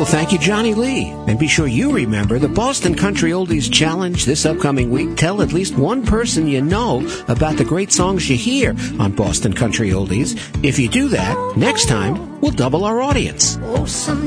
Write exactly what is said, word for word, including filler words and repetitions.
Well, thank you, Johnny Lee. And be sure you remember the Boston Country Oldies Challenge this upcoming week. Tell at least one person you know about the great songs you hear on Boston Country Oldies. If you do that, next time, we'll double our audience.